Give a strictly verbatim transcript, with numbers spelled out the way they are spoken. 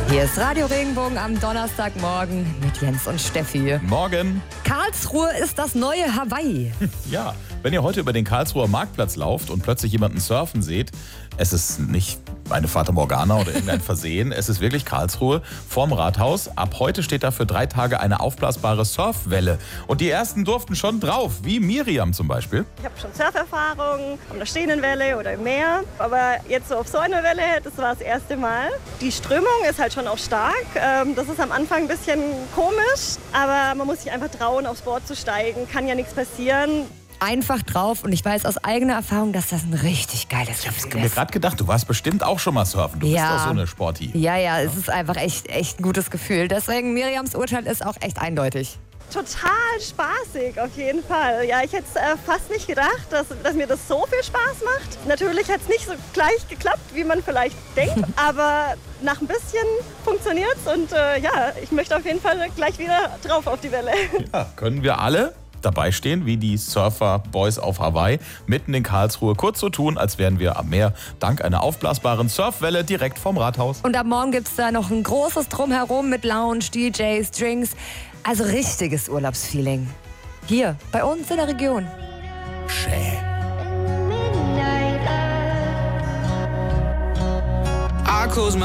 Hier ist Radio Regenbogen am Donnerstagmorgen mit Jens und Steffi. Morgen. Karlsruhe ist das neue Hawaii. Ja, wenn ihr heute über den Karlsruher Marktplatz lauft und plötzlich jemanden surfen seht, es ist nicht eine Fata Morgana oder irgendein Versehen, es ist wirklich Karlsruhe vorm Rathaus. Ab heute steht da für drei Tage eine aufblasbare Surfwelle. Und die ersten durften schon drauf, wie Miriam zum Beispiel. Ich habe schon Surferfahrung auf einer stehenden Welle oder im Meer, aber jetzt so auf so einer Welle, das war das erste Mal. Die Strömung ist halt schon auch stark. Das ist am Anfang ein bisschen komisch, aber man muss sich einfach trauen, aufs Board zu steigen. Kann ja nichts passieren. Einfach drauf und ich weiß aus eigener Erfahrung, dass das ein richtig geiles Ich habe Gefühl mir ist. gerade gedacht, du warst bestimmt auch schon mal surfen. Du Ja. bist doch so eine Sporty. Ja, ja, es ist einfach echt, echt ein gutes Gefühl. Deswegen, Miriams Urteil ist auch echt eindeutig. Total spaßig, auf jeden Fall. Ja, ich hätte es äh, fast nicht gedacht, dass, dass mir das so viel Spaß macht. Natürlich hat es nicht so gleich geklappt, wie man vielleicht denkt, aber nach ein bisschen funktioniert es und äh, ja, ich möchte auf jeden Fall gleich wieder drauf auf die Welle. Ja, können wir alle dabei stehen, wie die Surfer-Boys auf Hawaii, mitten in Karlsruhe, kurz so tun, als wären wir am Meer, dank einer aufblasbaren Surfwelle direkt vom Rathaus. Und ab morgen gibt es da noch ein großes Drumherum mit Lounge, D Js, Drinks. Also richtiges Urlaubsfeeling. Hier, bei uns in der Region. Schä. I close my